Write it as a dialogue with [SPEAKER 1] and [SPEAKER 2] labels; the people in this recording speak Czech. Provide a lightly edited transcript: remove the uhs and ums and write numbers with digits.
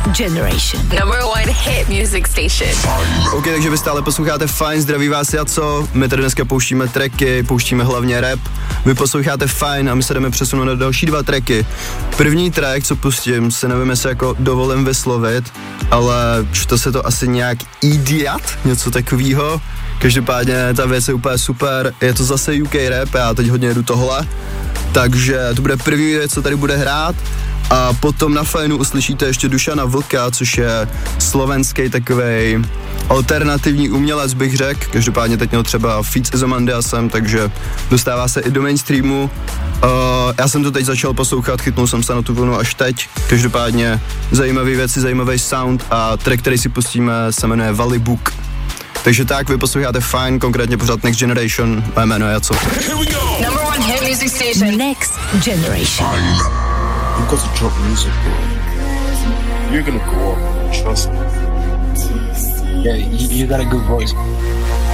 [SPEAKER 1] Generation.
[SPEAKER 2] Number one hit music station.
[SPEAKER 3] OK, takže vy stále posloucháte Fajn, zdraví vás Jaco. My tady dneska pouštíme tracky, pouštíme hlavně rap. Vy posloucháte Fajn a my se jdeme přesunout na další 2 tracky. První track, co pustím, se nevím, jestli jako dovolím vyslovit, ale čte se to asi nějak Idiot, něco takového. Každopádně ta věc je úplně super, je to zase UK rap, já teď hodně jedu tohle. Takže to bude první věc, co tady bude hrát. A potom na Fajnu uslyšíte ještě Dušana Vlka, což je slovenský takovej alternativní umělec, bych řekl. Každopádně teď měl třeba feat s Izomandiasem, takže dostává se i do mainstreamu. Já jsem to teď začal poslouchat, chytnul jsem se na tu vlnu až teď. Každopádně zajímavé věci, zajímavý sound a track, který si pustíme, se jmenuje Valley Book. Takže tak, vy posloucháte Fajn, konkrétně pořád Next Generation, moje jméno je Jaco.
[SPEAKER 2] Number one hit music station.
[SPEAKER 1] Next Generation.
[SPEAKER 4] You've got to drop music, bro. You're gonna go up, trust me.
[SPEAKER 5] Yeah, you got a good voice.